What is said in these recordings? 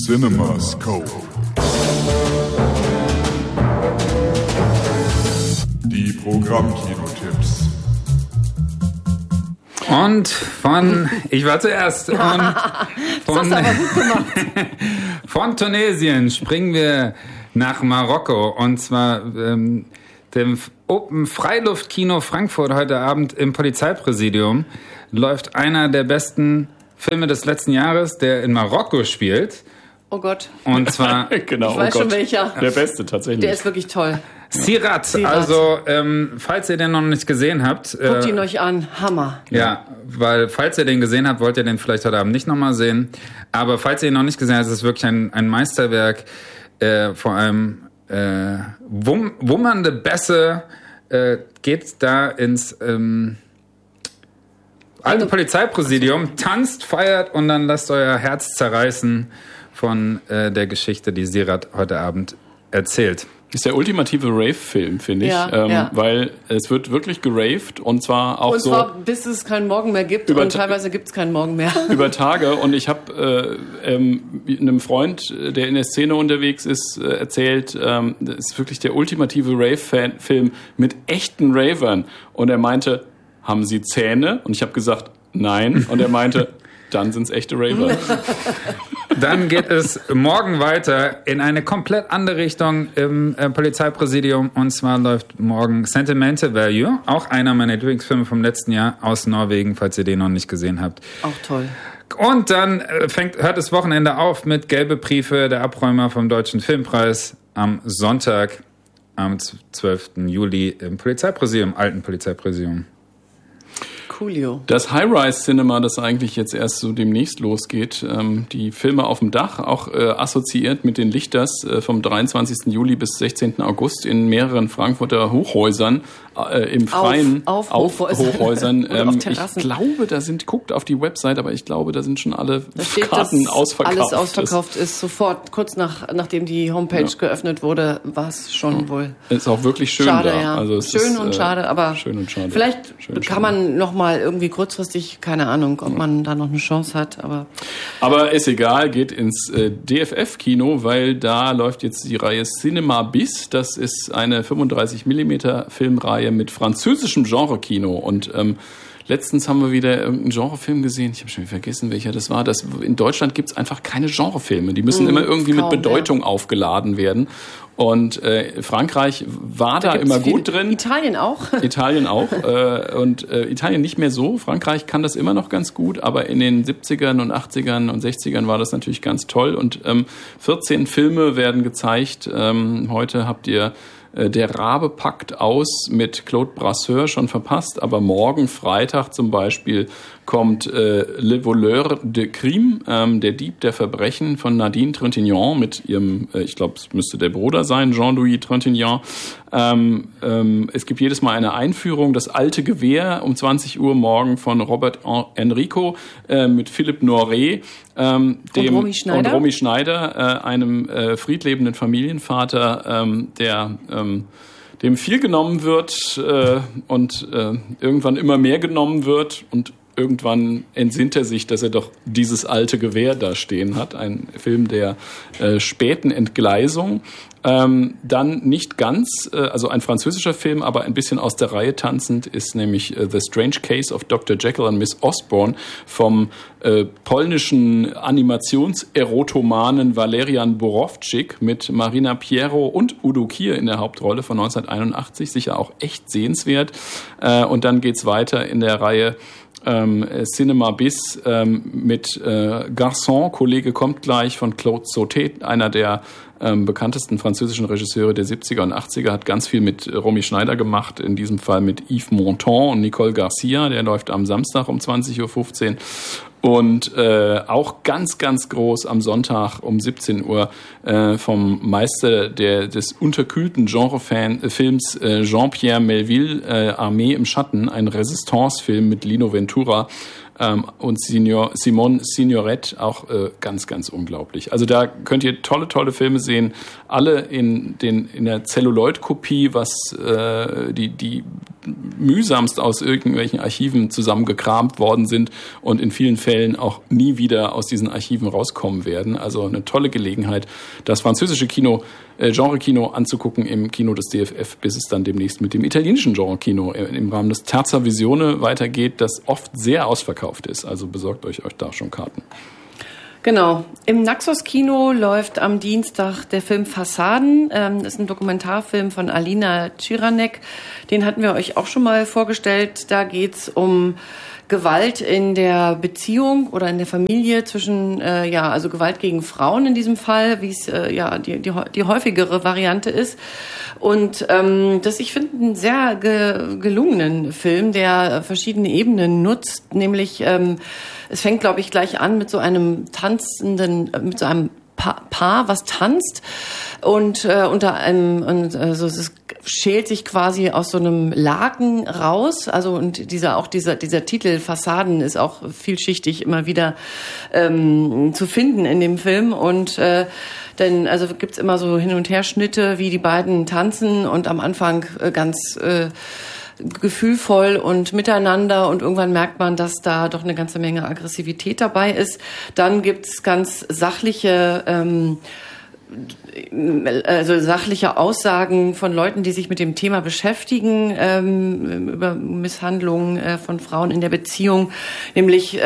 CinemaScope. Die Programmkinotipps. Ich war zuerst. Von Tunesien springen wir nach Marokko. Und zwar dem Open Freiluftkino Frankfurt heute Abend im Polizeipräsidium läuft einer der besten Filme des letzten Jahres, der in Marokko spielt. Oh Gott. Und zwar... Genau, ich weiß schon welcher. Der beste tatsächlich. Der ist wirklich toll. Sirat. Also, falls ihr den noch nicht gesehen habt... Guckt ihn euch an. Hammer. Ja, weil falls ihr den gesehen habt, wollt ihr den vielleicht heute Abend nicht nochmal sehen. Aber falls ihr ihn noch nicht gesehen habt, ist es wirklich ein Meisterwerk. Vor allem wummernde Bässe. Geht da ins alte Polizeipräsidium, tanzt, feiert und dann lasst euer Herz zerreißen von der Geschichte, die Sirat heute Abend erzählt. Ist der ultimative Rave-Film, finde ich, weil es wird wirklich geraved und zwar auch und so... Und zwar bis es keinen Morgen mehr gibt und teilweise gibt es keinen Morgen mehr. Über Tage und ich habe einem Freund, der in der Szene unterwegs ist, erzählt, das ist wirklich der ultimative Rave-Film mit echten Ravern und er meinte, haben Sie Zähne? Und ich habe gesagt, nein und er meinte, dann sind's echte Raver. Dann geht es morgen weiter in eine komplett andere Richtung im Polizeipräsidium. Und zwar läuft morgen Sentimental Value, auch einer meiner Lieblingsfilme vom letzten Jahr aus Norwegen, falls ihr den noch nicht gesehen habt. Auch toll. Und dann hört das Wochenende auf mit Gelbe Briefe, der Abräumer vom Deutschen Filmpreis am Sonntag, am 12. Juli im Polizeipräsidium, alten Polizeipräsidium. Coolio. Das High-Rise-Cinema, das eigentlich jetzt erst so demnächst losgeht, die Filme auf dem Dach, auch assoziiert mit den Lichters vom 23. Juli bis 16. August in mehreren Frankfurter Hochhäusern, im Freien, auf Hochhäusern. Ich glaube, guckt auf die Website, aber ich glaube, da sind schon alle Karten ausverkauft. Alles ausverkauft ist sofort, kurz nachdem die Homepage geöffnet wurde, war es schon wohl. Ist auch wirklich schön schade, da. Ja. Also es schön ist, und schade, aber schön und schade. Vielleicht kann man noch mal irgendwie kurzfristig, keine Ahnung, ob man da noch eine Chance hat, aber ist egal, geht ins DFF-Kino, weil da läuft jetzt die Reihe Cinema Bis. Das ist eine 35mm Filmreihe mit französischem Genre-Kino und letztens haben wir wieder irgendeinen Genrefilm gesehen. Ich habe schon vergessen, welcher das war. In Deutschland gibt es einfach keine Genrefilme. Die müssen immer irgendwie mit Bedeutung aufgeladen werden. Und Frankreich war da immer gut drin. Italien auch. Italien auch. Und Italien nicht mehr so. Frankreich kann das immer noch ganz gut. Aber in den 70ern und 80ern und 60ern war das natürlich ganz toll. Und 14 Filme werden gezeigt. Heute habt ihr Der Rabe packt aus mit Claude Brasseur schon verpasst, aber morgen Freitag zum Beispiel kommt Le Voleur de Crime, der Dieb der Verbrechen von Nadine Trintignant mit ihrem, ich glaube, es müsste der Bruder sein, Jean-Louis Trintignant. Es gibt jedes Mal eine Einführung, das alte Gewehr um 20 Uhr morgen von Robert Enrico mit Philippe Noiret und Romy Schneider, einem friedlebenden Familienvater, dem viel genommen wird und irgendwann immer mehr genommen wird und irgendwann entsinnt er sich, dass er doch dieses alte Gewehr da stehen hat. Ein Film der späten Entgleisung. Dann nicht ganz, also ein französischer Film, aber ein bisschen aus der Reihe tanzend, ist nämlich The Strange Case of Dr. Jekyll and Miss Osborne vom polnischen Animationserotomanen Walerian Borowczyk mit Marina Piero und Udo Kier in der Hauptrolle von 1981. Sicher auch echt sehenswert. Und dann geht's weiter in der Reihe Cinema Bis mit Garçon, Kollege kommt gleich von Claude Sautet, einer der bekanntesten französischen Regisseure der 70er und 80er, hat ganz viel mit Romy Schneider gemacht, in diesem Fall mit Yves Montand und Nicole Garcia, der läuft am Samstag um 20.15 Uhr. Und auch ganz, ganz groß am Sonntag um 17 Uhr vom Meister des unterkühlten Genrefilms Jean-Pierre Melville, Armee im Schatten, ein Resistance-Film mit Lino Ventura und Simone Signoret, auch ganz, ganz unglaublich. Also da könnt ihr tolle, tolle Filme sehen, alle in der Celluloid-Kopie, was die mühsamst aus irgendwelchen Archiven zusammengekramt worden sind und in vielen Fällen auch nie wieder aus diesen Archiven rauskommen werden. Also eine tolle Gelegenheit, das französische Kino, Genre-Kino anzugucken im Kino des DFF, bis es dann demnächst mit dem italienischen Genre-Kino im Rahmen des Terza Visione weitergeht, das oft sehr ausverkauft ist. Also besorgt euch da schon Karten. Genau. Im Naxos-Kino läuft am Dienstag der Film Fassaden. Ist ein Dokumentarfilm von Alina Ciranek. Den hatten wir euch auch schon mal vorgestellt. Da geht's um Gewalt in der Beziehung oder in der Familie zwischen, also Gewalt gegen Frauen in diesem Fall, wie es die häufigere Variante ist. Und ich finde einen sehr gelungenen Film, der verschiedene Ebenen nutzt, nämlich es fängt, glaube ich, gleich an mit so einem mit so einem Paar, was tanzt und es schält sich quasi aus so einem Laken raus. Also und dieser Titel Fassaden ist auch vielschichtig immer wieder zu finden in dem Film und denn gibt's immer so Hin- und Herschnitte, wie die beiden tanzen und am Anfang ganz gefühlvoll und miteinander und irgendwann merkt man, dass da doch eine ganze Menge Aggressivität dabei ist. Dann gibt's ganz sachliche Aussagen von Leuten, die sich mit dem Thema beschäftigen, über Misshandlungen von Frauen in der Beziehung, nämlich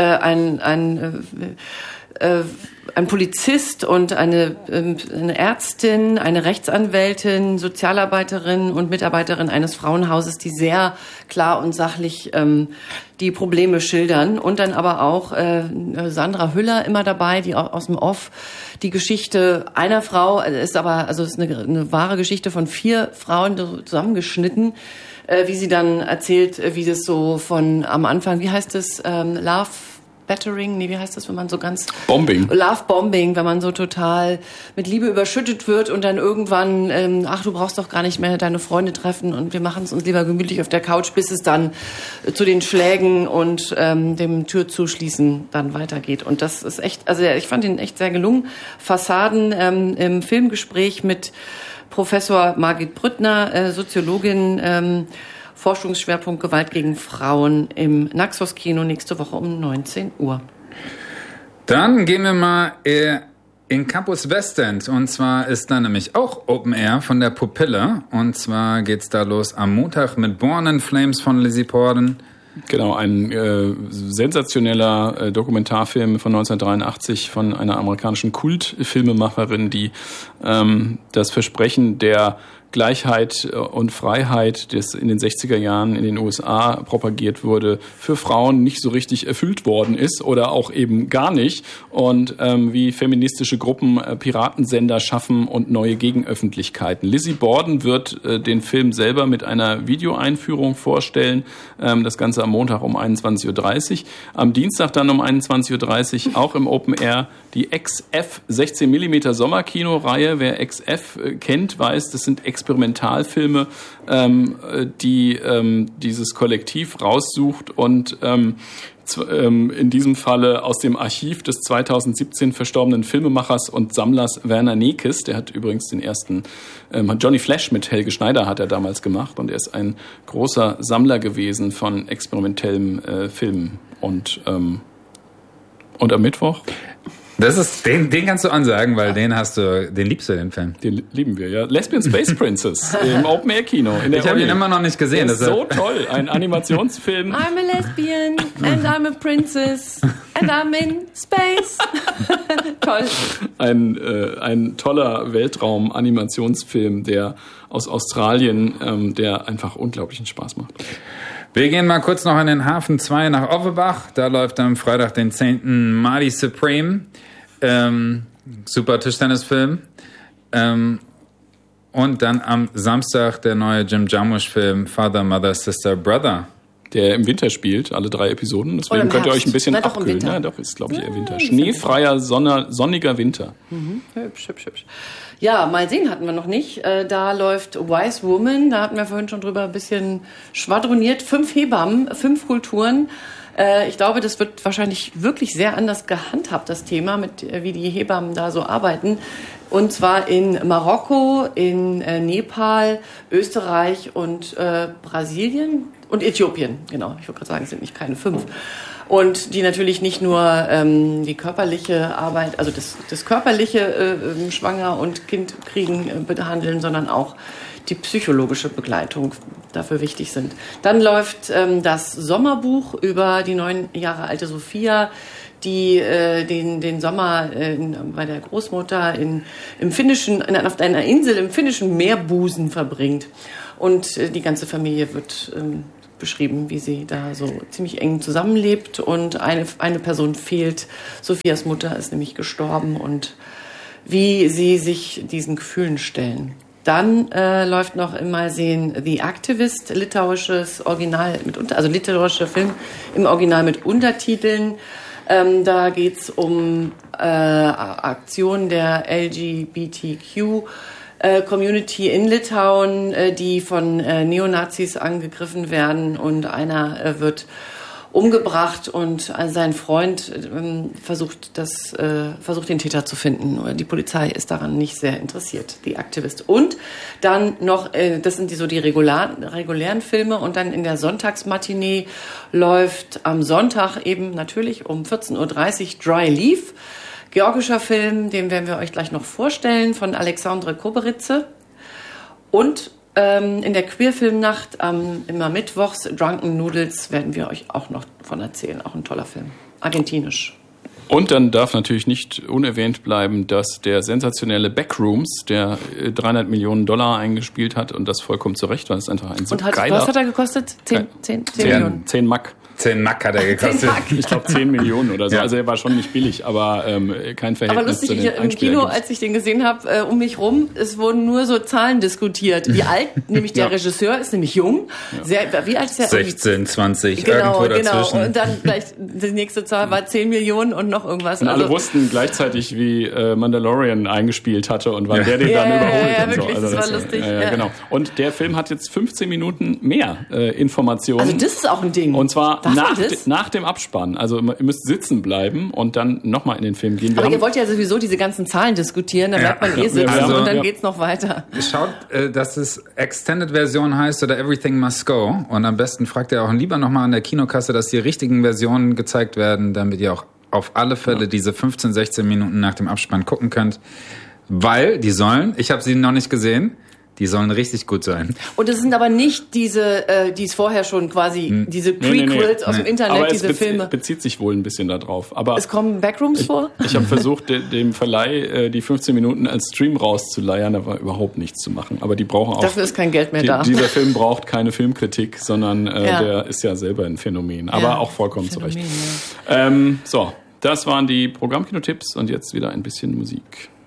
ein Polizist und eine Ärztin, eine Rechtsanwältin, Sozialarbeiterin und Mitarbeiterin eines Frauenhauses, die sehr klar und sachlich die Probleme schildern. Und dann aber auch Sandra Hüller immer dabei, die aus dem Off die Geschichte einer Frau, ist eine wahre Geschichte von 4 Frauen zusammengeschnitten, wie sie dann erzählt, wie das so von am Anfang, wie heißt es, Love Battering, wie heißt das, wenn man so ganz... Bombing. Love Bombing, wenn man so total mit Liebe überschüttet wird und dann irgendwann, du brauchst doch gar nicht mehr deine Freunde treffen und wir machen es uns lieber gemütlich auf der Couch, bis es dann zu den Schlägen und dem Türzuschließen dann weitergeht. Und das ist echt, ich fand ihn echt sehr gelungen. Fassaden im Filmgespräch mit Professor Margit Brüttner, Soziologin, Forschungsschwerpunkt Gewalt gegen Frauen im Naxos-Kino nächste Woche um 19 Uhr. Dann gehen wir mal in Campus Westend. Und zwar ist da nämlich auch Open Air von der Pupille. Und zwar geht's da los am Montag mit Born in Flames von Lizzie Borden. Genau, ein sensationeller Dokumentarfilm von 1983 von einer amerikanischen Kultfilmemacherin, die das Versprechen der Gleichheit und Freiheit, das in den 60er Jahren in den USA propagiert wurde, für Frauen nicht so richtig erfüllt worden ist oder auch eben gar nicht und wie feministische Gruppen Piratensender schaffen und neue Gegenöffentlichkeiten. Lizzie Borden wird den Film selber mit einer Videoeinführung vorstellen, das Ganze am Montag um 21.30 Uhr. Am Dienstag dann um 21.30 Uhr auch im Open Air die XF 16mm Sommerkino-Reihe. Wer XF kennt, weiß, das sind Experimentalfilme, die dieses Kollektiv raussucht und in diesem Falle aus dem Archiv des 2017 verstorbenen Filmemachers und Sammlers Werner Nekes. Der hat übrigens den ersten Johnny Flash mit Helge Schneider hat er damals gemacht und er ist ein großer Sammler gewesen von experimentellem Film und am Mittwoch. Das ist, den kannst du ansagen, weil den liebst du, den Film. Den lieben wir, ja. Lesbian Space Princess im Open Air Kino. Ich habe ihn immer noch nicht gesehen. Das ist so toll. Ein Animationsfilm. I'm a lesbian and I'm a princess and I'm in space. Toll. Ein toller Weltraum-Animationsfilm, der aus Australien, der einfach unglaublichen Spaß macht. Wir gehen mal kurz noch in den Hafen 2 nach Offenbach. Da läuft am Freitag, den 10. Marty Supreme. Super Tischtennisfilm. Und dann am Samstag der neue Jim Jarmusch-Film Father, Mother, Sister, Brother. Der im Winter spielt, alle 3 Episoden. Deswegen könnt ihr euch ein bisschen abkühlen. Ja, doch, ist, glaube ich, eher Winter. Schneefreier, sonniger Winter. Mhm. Hübsch. Ja, mal sehen hatten wir noch nicht. Da läuft Wise Woman. Da hatten wir vorhin schon drüber ein bisschen schwadroniert. 5 Hebammen, 5 Kulturen. Ich glaube, das wird wahrscheinlich wirklich sehr anders gehandhabt, das Thema, wie die Hebammen da so arbeiten. Und zwar in Marokko, in Nepal, Österreich und Brasilien und Äthiopien. Genau, ich wollte gerade sagen, es sind nicht keine 5. Und die natürlich nicht nur die körperliche Arbeit, also das körperliche Schwanger- und Kindkriegen behandeln, sondern auch die psychologische Begleitung dafür wichtig sind. Dann läuft das Sommerbuch über die 9 Jahre alte Sophia, die den Sommer bei der Großmutter auf einer Insel im finnischen Meerbusen verbringt. Und die ganze Familie wird beschrieben, wie sie da so ziemlich eng zusammenlebt. Und eine Person fehlt. Sophias Mutter ist nämlich gestorben und wie sie sich diesen Gefühlen stellen. Dann läuft noch im Malsehen The Activist, litauisches Original also litauischer Film im Original mit Untertiteln. Da geht's um Aktionen der LGBTQ Community in Litauen, die von Neonazis angegriffen werden und einer wird umgebracht und sein Freund versucht den Täter zu finden. Die Polizei ist daran nicht sehr interessiert, die Activist. Und dann noch, das sind die regulären Filme, und dann in der Sonntagsmatinee läuft am Sonntag eben natürlich um 14:30 Uhr Dry Leaf. Georgischer Film, den werden wir euch gleich noch vorstellen, von Alexandre Koberitze. Und in der Queerfilmnacht immer mittwochs, Drunken Noodles, werden wir euch auch noch von erzählen. Auch ein toller Film. Argentinisch. Und dann darf natürlich nicht unerwähnt bleiben, dass der sensationelle Backrooms, der $300 Millionen eingespielt hat, und das vollkommen zu Recht, weil es einfach ein so geiler... Was hat er gekostet? 10 Millionen? 10 Mack. 10 Mack hat er gekostet. Ich glaube 10 Millionen oder so. Ja. Also er war schon nicht billig, aber kein Verhältnis aber lustig, zu den im Kino, als ich den gesehen habe, um mich rum, es wurden nur so Zahlen diskutiert. Wie alt, nämlich der Regisseur ist nämlich jung. Ja. Wie alt ist der? 16, 20, irgendwo dazwischen. Genau, und dann gleich die nächste Zahl war 10 Millionen und noch irgendwas. Und alle wussten gleichzeitig, wie Mandalorian eingespielt hatte und wann der den dann überholt. Ja, und wirklich, so. Also das war lustig. Ja, genau. Und der Film hat jetzt 15 Minuten mehr Informationen. Also das ist auch ein Ding. Und zwar nach dem Abspann. Also ihr müsst sitzen bleiben und dann nochmal in den Film gehen. Aber ihr wollt ja sowieso diese ganzen Zahlen diskutieren, dann bleibt man sitzen und dann geht's noch weiter. Schaut, dass es Extended-Version heißt oder Everything Must Go. Und am besten fragt ihr auch lieber nochmal an der Kinokasse, dass die richtigen Versionen gezeigt werden, damit ihr auch auf alle Fälle diese 15, 16 Minuten nach dem Abspann gucken könnt. Weil die sollen, ich habe sie noch nicht gesehen, die sollen richtig gut sein. Und es sind aber nicht diese, die es vorher schon quasi, diese Prequels aus dem Internet, aber diese Filme. Es bezieht sich wohl ein bisschen darauf. Aber es kommen Backrooms vor? Ich habe versucht, dem Verleih die 15 Minuten als Stream rauszuleiern, da war überhaupt nichts zu machen. Aber die brauchen auch... Dafür ist kein Geld mehr da. Dieser Film braucht keine Filmkritik, sondern der ist ja selber ein Phänomen. Aber auch vollkommen zurecht. Ja. So, das waren die Programmkinotipps und jetzt wieder ein bisschen Musik.